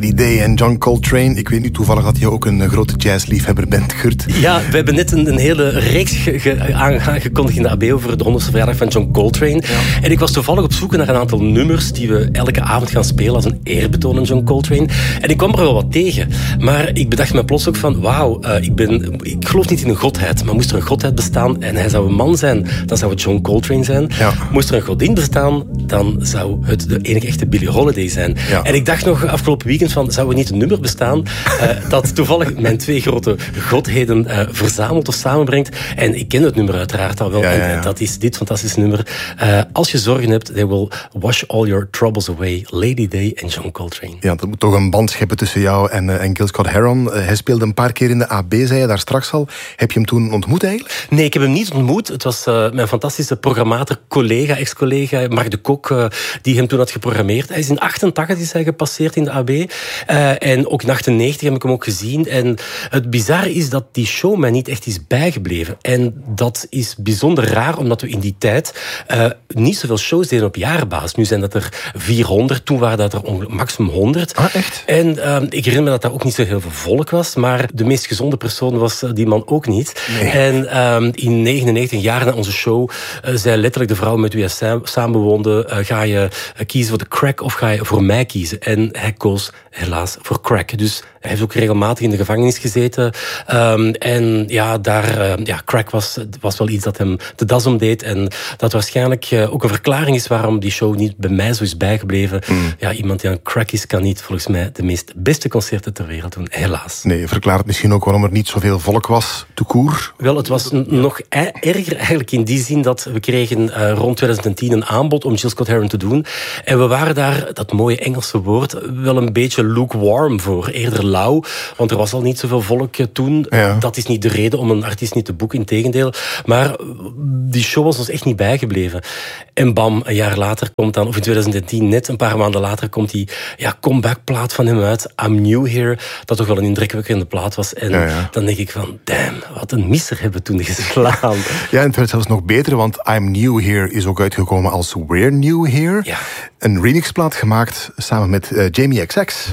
Day en John Coltrane. Ik weet nu toevallig dat je ook een grote jazzliefhebber bent, Gert. Ja, we hebben net een hele reeks aangekondigd in de AB over de 100ste verjaardag van John Coltrane. Ja. En ik was toevallig op zoek naar een aantal nummers die we elke avond gaan spelen als een eerbetoon aan John Coltrane. En ik kwam er wel wat tegen. Maar ik bedacht me plots ook van, wauw, ik geloof niet in een godheid. Maar moest er een godheid bestaan en hij zou een man zijn, dan zou het John Coltrane zijn. Ja. Moest er een godin bestaan, dan zou het de enige echte Billie Holiday zijn. Ja. En ik dacht nog afgelopen weekend van, zou er niet een nummer bestaan dat toevallig mijn twee grote godheden verzamelt of samenbrengt. En ik ken het nummer uiteraard al wel. Ja. En dat is dit fantastische nummer. Als je zorgen hebt, they will wash all your troubles away. Lady Day en John Coltrane. Ja, dat moet toch een band scheppen tussen jou en Gil Scott-Heron. Hij speelde een paar keer in de AB, zei je daar straks al. Heb je hem toen ontmoet eigenlijk? Nee, ik heb hem niet ontmoet. Het was mijn fantastische programmator, ex-collega, Mark de Kok, die hem toen had geprogrammeerd. Hij is in 88 is hij gepasseerd in de AB. En ook in 98 heb ik hem ook gezien. En het bizarre is dat die show mij niet echt is bijgebleven. En dat is bijzonder raar, omdat we in die tijd niet zoveel shows deden op jaarbasis. Nu zijn dat er 400, toen waren dat er maximum 100. Ah, echt? En ik herinner me dat daar ook niet zo heel veel volk was, maar de meest gezonde persoon was die man ook niet. Nee. En in 99 jaar na onze show zei letterlijk de vrouw met wie hij samenwoonde, ga je kiezen voor de crack of ga je voor mij kiezen? En hij koos helaas voor crack. Dus hij heeft ook regelmatig in de gevangenis gezeten. En ja, crack was wel iets dat hem de das omdeed. En dat waarschijnlijk ook een verklaring is waarom die show niet bij mij zo is bijgebleven. Ja, iemand die aan crack is, kan niet volgens mij de beste concerten ter wereld doen. Helaas. Nee, verklaart misschien ook waarom er niet zoveel volk was, tout court. Wel, het was nog erger eigenlijk in die zin dat we kregen rond 2010 een aanbod om Gil Scott-Heron te doen. En we waren daar, dat mooie Engelse woord, wel een beetje lukewarm voor. Eerder lauw, want er was al niet zoveel volk toen. Ja. Dat is niet de reden om een artiest niet te boeken, integendeel. Maar die show was ons echt niet bijgebleven. En bam, een jaar later komt dan, of in 2010, net een paar maanden later, komt die comebackplaat van hem uit, I'm New Here, dat toch wel een indrukwekkende plaat was. En dan denk ik van, damn, wat een misser hebben we toen geslaan. Ja, en het werd zelfs nog beter, want I'm New Here is ook uitgekomen als We're New Here. Ja. Een remixplaat gemaakt samen met Jamie XX.